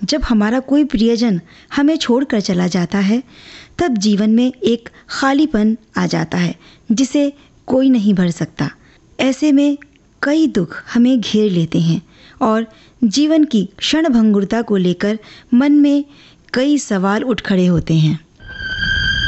जब हमारा कोई प्रियजन हमें छोड़कर चला जाता है, तब जीवन में एक खालीपन आ जाता है जिसे कोई नहीं भर सकता। ऐसे में कई दुख हमें घेर लेते हैं और जीवन की क्षणभंगुरता को लेकर मन में कई सवाल उठ खड़े होते हैं।